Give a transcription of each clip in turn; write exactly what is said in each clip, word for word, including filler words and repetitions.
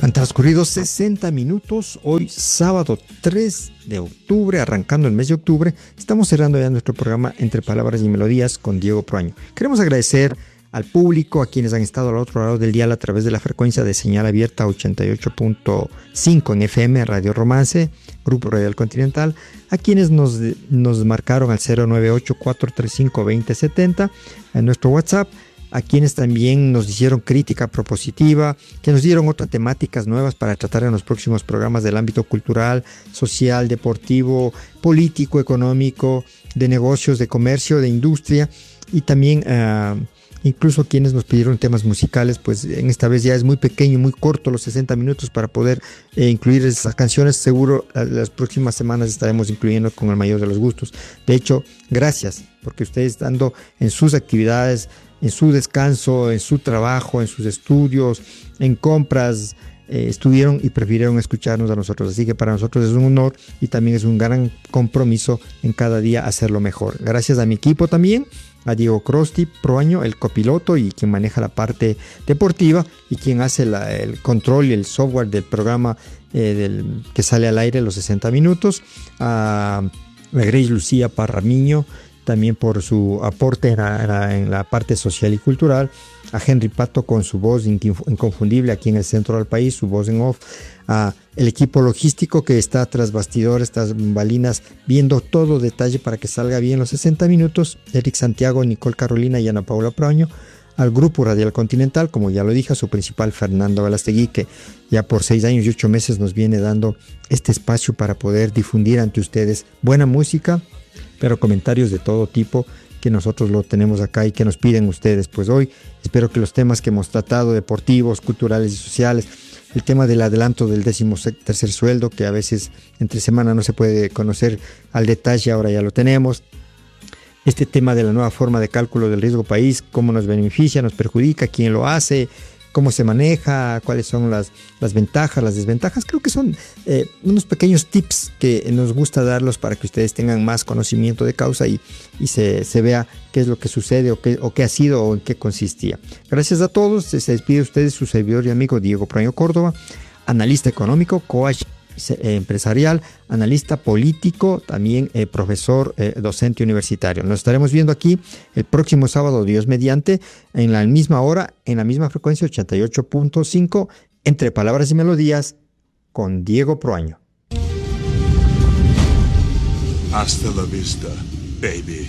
Han transcurrido sesenta minutos, hoy sábado tres de octubre, arrancando el mes de octubre, estamos cerrando ya nuestro programa Entre Palabras y Melodías con Diego Proaño. Queremos agradecer al público, a quienes han estado al otro lado del dial a través de la frecuencia de señal abierta ochenta y ocho punto cinco en F M, Radio Romance, Grupo Radial Continental, a quienes nos, nos marcaron al cero nueve ocho, cuatro tres cinco, dos cero siete cero en nuestro WhatsApp, a quienes también nos hicieron crítica propositiva, que nos dieron otras temáticas nuevas para tratar en los próximos programas del ámbito cultural, social, deportivo, político, económico, de negocios, de comercio, de industria, y también uh, incluso quienes nos pidieron temas musicales, pues en esta vez ya es muy pequeño, muy corto los sesenta minutos para poder eh, incluir esas canciones. Seguro las próximas semanas estaremos incluyendo con el mayor de los gustos. De hecho, gracias, porque ustedes estando en sus actividades, en su descanso, en su trabajo, en sus estudios, en compras, eh, estuvieron y prefirieron escucharnos a nosotros. Así que para nosotros es un honor y también es un gran compromiso en cada día hacerlo mejor. Gracias a mi equipo también, a Diego Crosti Proaño, el copiloto y quien maneja la parte deportiva y quien hace la, el control y el software del programa eh, del, que sale al aire los sesenta minutos, a, a Grace Lucía Parramiño, también por su aporte en la, en la parte social y cultural, a Henry Pato con su voz inconfundible aquí en el centro del país, su voz en off, a el equipo logístico que está tras bastidores, tras bambalinas, viendo todo detalle para que salga bien los sesenta minutos, Eric Santiago, Nicole Carolina y Ana Paula Proaño, al Grupo Radial Continental, como ya lo dije, a su principal Fernando Galastegui, que ya por seis años y ocho meses nos viene dando este espacio para poder difundir ante ustedes buena música, pero comentarios de todo tipo que nosotros lo tenemos acá y que nos piden ustedes. Pues hoy espero que los temas que hemos tratado, deportivos, culturales y sociales, el tema del adelanto del décimo tercer sueldo, que a veces entre semana no se puede conocer al detalle, ahora ya lo tenemos. Este tema de la nueva forma de cálculo del riesgo país, cómo nos beneficia, nos perjudica, quién lo hace, cómo se maneja, cuáles son las, las ventajas, las desventajas. Creo que son eh, unos pequeños tips que nos gusta darlos para que ustedes tengan más conocimiento de causa y, y se, se vea qué es lo que sucede o qué, o qué ha sido o en qué consistía. Gracias a todos. Se despide de ustedes su servidor y amigo Diego Proaño Córdoba, analista económico, coach eh, empresarial, analista político, también eh, profesor eh, docente universitario. Nos estaremos viendo aquí el próximo sábado, Dios mediante, en la misma hora, en la misma frecuencia ochenta y ocho punto cinco, Entre Palabras y Melodías, con Diego Proaño. Hasta la vista, baby.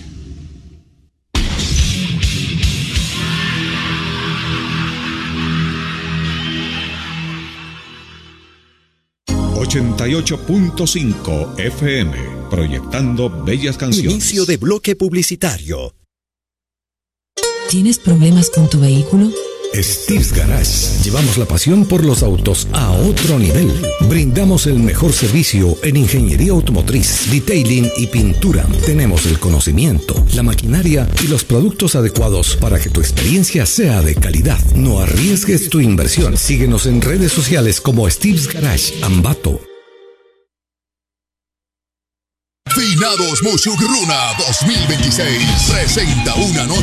ochenta y ocho punto cinco F M, proyectando bellas canciones. Inicio de bloque publicitario. ¿Tienes problemas con tu vehículo? Steve's Garage. Llevamos la pasión por los autos a otro nivel. Brindamos el mejor servicio en ingeniería automotriz, detailing y pintura. Tenemos el conocimiento, la maquinaria y los productos adecuados para que tu experiencia sea de calidad. No arriesgues tu inversión. Síguenos en redes sociales como Steve's Garage Ambato. Finados Musugruna dos mil veintiséis presenta una noche